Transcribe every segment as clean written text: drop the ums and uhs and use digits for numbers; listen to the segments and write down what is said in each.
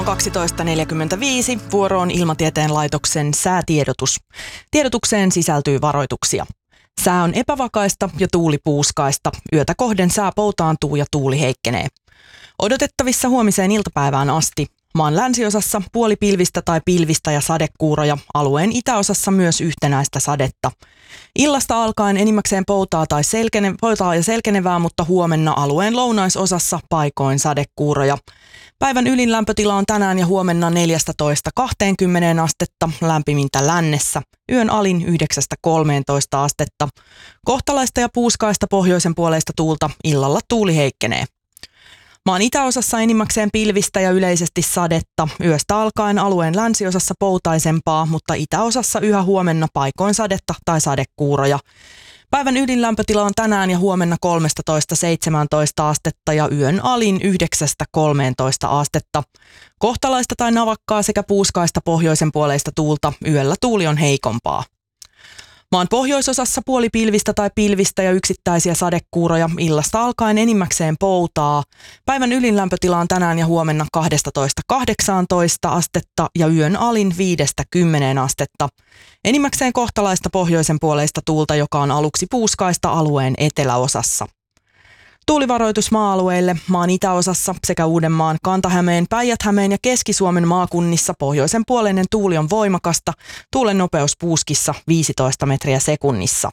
12.45 vuoroon Ilmatieteen laitoksen säätiedotus. Tiedotukseen sisältyy varoituksia. Sää on epävakaista ja tuuli puuskaista. Yötä kohden sää poutaantuu ja tuuli heikkenee. Odotettavissa huomiseen iltapäivään asti. Maan länsiosassa puolipilvistä tai pilvistä ja sadekuuroja, alueen itäosassa myös yhtenäistä sadetta. Illasta alkaen enimmäkseen poutaa ja selkenevää, mutta huomenna alueen lounaisosassa paikoin sadekuuroja. Päivän ylin lämpötila on tänään ja huomenna 14-20 astetta, lämpimintä lännessä. Yön alin 9-13 astetta. Kohtalaista ja puuskaista pohjoisen puoleista tuulta, illalla tuuli heikkenee. Maan itäosassa enimmäkseen pilvistä ja yleisesti sadetta. Yöstä alkaen alueen länsiosassa poutaisempaa, mutta itäosassa yhä huomenna paikoin sadetta tai sadekuuroja. Päivän ydinlämpötila on tänään ja huomenna 13-17 astetta ja yön alin 9-13 astetta. Kohtalaista tai navakkaa sekä puuskaista pohjoisen puoleista tuulta, yöllä tuuli on heikompaa. Maan pohjoisosassa puolipilvistä tai pilvistä ja yksittäisiä sadekuuroja, illasta alkaen enimmäkseen poutaa. Päivän ylinlämpötila on tänään ja huomenna 12-18 astetta ja yön alin 5-10 astetta. Enimmäkseen kohtalaista pohjoisen puoleista tuulta, joka on aluksi puuskaista alueen eteläosassa. Tuulivaroitus maa-alueille maan itäosassa sekä Uudenmaan, Kanta-Hämeen, Päijät-Hämeen ja Keski-Suomen maakunnissa pohjoisen puoleinen tuuli on voimakasta, tuulen nopeus puuskissa 15 metriä sekunnissa.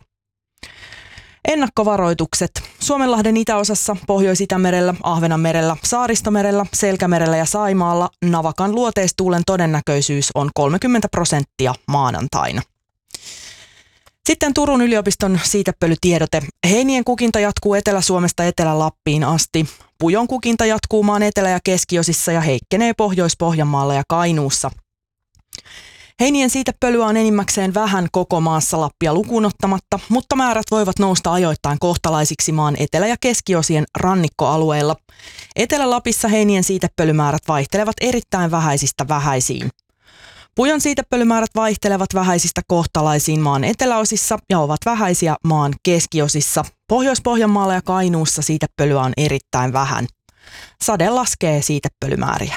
Ennakkovaroitukset. Suomenlahden itäosassa, Pohjois-Itämerellä, Ahvenanmerellä, Saaristomerellä, Selkämerellä ja Saimaalla navakan luoteistuulen todennäköisyys on 30% maanantaina. Sitten Turun yliopiston siitepölytiedote. Heinien kukinta jatkuu Etelä-Suomesta Etelä-Lappiin asti. Pujon kukinta jatkuu maan etelä- ja keskiosissa ja heikkenee Pohjois-Pohjanmaalla ja Kainuussa. Heinien siitepölyä on enimmäkseen vähän koko maassa Lappia lukuun ottamatta, mutta määrät voivat nousta ajoittain kohtalaisiksi maan etelä- ja keskiosien rannikkoalueilla. Etelä-Lapissa heinien siitepölymäärät vaihtelevat erittäin vähäisistä vähäisiin. Pujon siitepölymäärät vaihtelevat vähäisistä kohtalaisiin maan eteläosissa ja ovat vähäisiä maan keskiosissa. Pohjois-Pohjanmaalla ja Kainuussa siitepölyä on erittäin vähän. Sade laskee siitepölymääriä.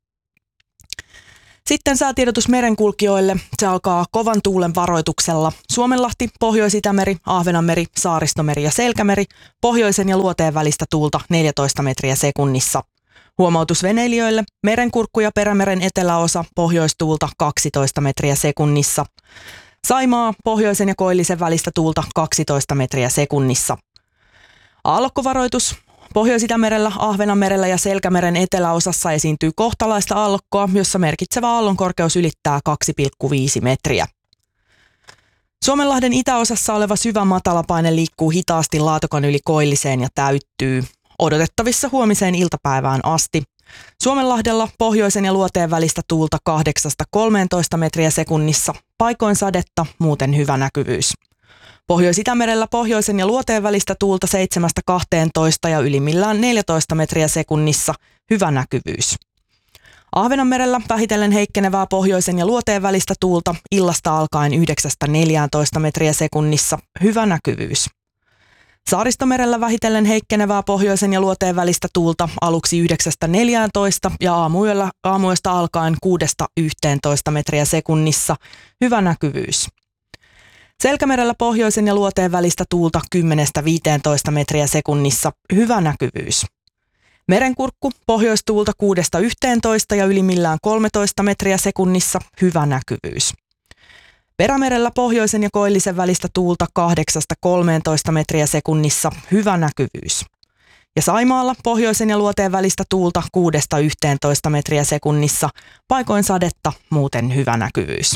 Sitten säätiedotus merenkulkijoille. Se alkaa kovan tuulen varoituksella. Suomenlahti, Pohjois-Itämeri, Ahvenanmeri, Saaristomeri ja Selkämeri. Pohjoisen ja luoteen välistä tuulta 14 metriä sekunnissa. Huomautus veneilijöille, merenkurkku ja Perämeren eteläosa, pohjoistuulta 12 metriä sekunnissa. Saimaa, pohjoisen ja koillisen välistä tuulta 12 metriä sekunnissa. Aallokkovaroitus. Pohjois-Itämerellä, Ahvenanmerellä ja Selkämeren eteläosassa esiintyy kohtalaista aallokkoa, jossa merkitsevä aallonkorkeus ylittää 2,5 metriä. Suomenlahden itäosassa oleva syvä matalapaine liikkuu hitaasti Laatokan yli koilliseen ja täyttyy. Odotettavissa huomiseen iltapäivään asti. Suomenlahdella pohjoisen ja luoteen välistä tuulta 8-13 metriä sekunnissa, paikoin sadetta, muuten hyvä näkyvyys. Pohjois-Itämerellä pohjoisen ja luoteen välistä tuulta 7-12 ja ylimmillään 14 metriä sekunnissa, hyvä näkyvyys. Ahvenanmerellä vähitellen heikkenevää pohjoisen ja luoteen välistä tuulta, illasta alkaen 9-14 metriä sekunnissa, hyvä näkyvyys. Saaristomerellä vähitellen heikkenevää pohjoisen ja luoteen välistä tuulta aluksi 9-14 ja aamuyöstä alkaen 6-11 metriä sekunnissa, hyvä näkyvyys. Selkämerellä pohjoisen ja luoteen välistä tuulta 10-15 metriä sekunnissa, hyvä näkyvyys. Merenkurkku pohjoistuulta 6-11 ja ylimmillään 13 metriä sekunnissa, hyvä näkyvyys. Perämerellä pohjoisen ja koillisen välistä tuulta 8-13 metriä sekunnissa, hyvä näkyvyys. Ja Saimaalla pohjoisen ja luoteen välistä tuulta 6-11 metriä sekunnissa, paikoin sadetta, muuten hyvä näkyvyys.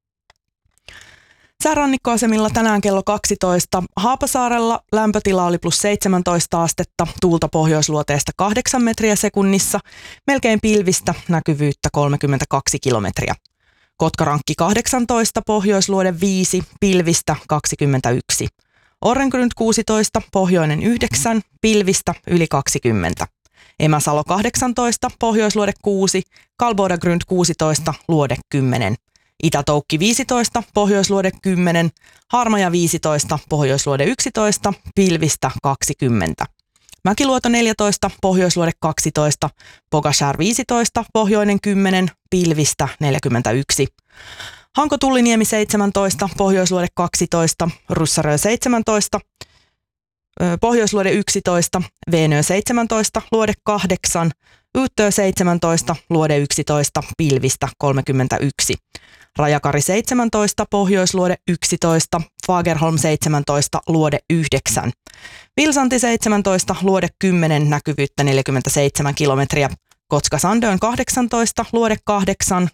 Säärannikkoasemilla tänään kello 12. Haapasaarella lämpötila oli +17 astetta, tuulta pohjoisluoteesta 8 metriä sekunnissa, melkein pilvistä, näkyvyyttä 32 kilometriä. Kotkarankki 18, pohjoisluode 5, pilvistä 21. Orrengrund 16, pohjoinen 9, pilvistä yli 20. Emäsalo 18, pohjoisluode 6, Kalbodagrund 16, luode 10. Itätoukki 15, pohjoisluode 10, Harmaja 15, pohjoisluode 11, pilvistä 20. Mäkiluoto 14, Pohjoisluode 12, Pogashär 15, Pohjoinen 10, Pilvistä 41. Hanko-Tulliniemi 17, Pohjoisluode 12, Ryssärö 17, Pohjoisluode 11, Veenö 17, Luode 8, Yyttö 17, Luode 11, Pilvistä 31. Rajakari 17, Pohjoisluode 11, Fagerholm 17, Luode 9. Vilsanti 17, Luode 10, näkyvyyttä 47 kilometriä. Kotska-Sandön 18, Luode 8,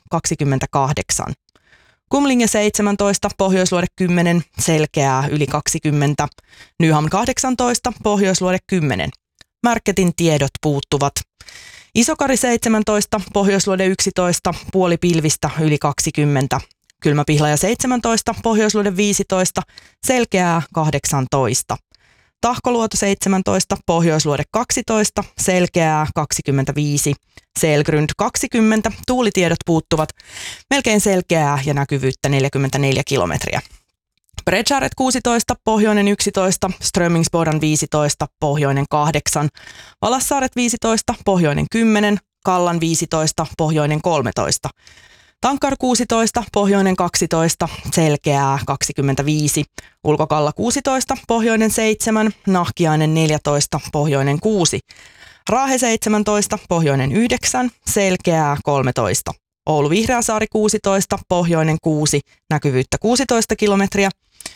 28. Kumlinge 17, Pohjoisluode 10, selkeää yli 20. Nyhamn 18, Pohjoisluode 10. Märketin tiedot puuttuvat. Isokari 17, Pohjoisluode 11, puoli pilvistä yli 20. Kylmäpihlaja 17, Pohjoisluode 15, selkeää 18. Tahkoluoto 17, Pohjoisluode 12, selkeää 25. Selgrund 20, tuulitiedot puuttuvat, melkein selkeää ja näkyvyyttä 44 kilometriä. Bredskäret 16, Pohjoinen 11, Strömingsbodan 15, Pohjoinen 8, Valassaaret 15, Pohjoinen 10, Kallan 15, Pohjoinen 13. Tankkar 16, Pohjoinen 12, selkeää 25, Ulkokalla 16, Pohjoinen 7, Nahkiainen 14, Pohjoinen 6, Raahe 17, Pohjoinen 9, selkeää 13, Oulu Vihreäsaari 16, Pohjoinen 6, näkyvyyttä 16 kilometriä,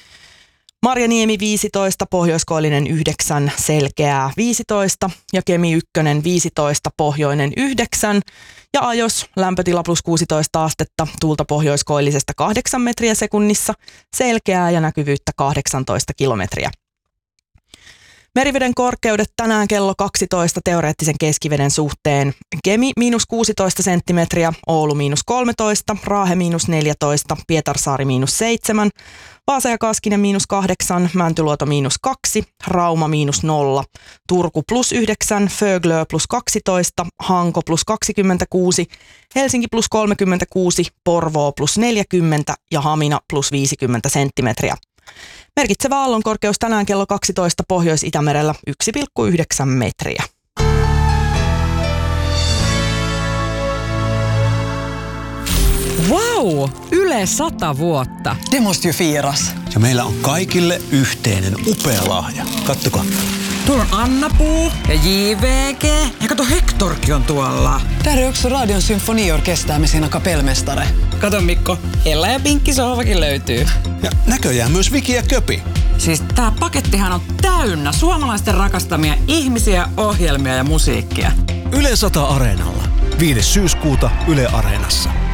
Marjaniemi 15, Pohjoiskoillinen 9, selkeää 15 ja Kemi 1 15, Pohjoinen 9 ja Ajos lämpötila plus 16 astetta, tuulta pohjoiskoillisesta 8 metriä sekunnissa, selkeää ja näkyvyyttä 18 kilometriä. Meriveden korkeudet tänään kello 12 teoreettisen keskiveden suhteen. Kemi miinus 16 senttimetriä, Oulu miinus 13, Raahe miinus 14, Pietarsaari miinus 7, Vaasa ja Kaskinen miinus 8, Mäntyluoto miinus 2, Rauma miinus 0, Turku plus 9, Föglö plus 12, Hanko plus 26, Helsinki plus 36, Porvoo plus 40 ja Hamina plus 50 senttimetriä. Merkitsevä aallonkorkeus tänään kello 12 Pohjois-Itämerellä 1,9 metriä. Wow! Yle 100 vuotta. Det måste ju firas. Ja meillä on kaikille yhteinen upea lahja. Kattokaa. Tuolla on Anna-Puu ja JVG. Ja kato, Hectorkin on tuolla. Där är också Radion symfoniorkester med sina kapellmästare. Kato Mikko, Ella ja Pinkki sohvakin löytyy. Ja näköjään myös Viki ja Köpi. Siis tää pakettihan on täynnä suomalaisten rakastamia ihmisiä, ohjelmia ja musiikkia. Yle 100 Areenalla. 5. syyskuuta Yle Areenassa.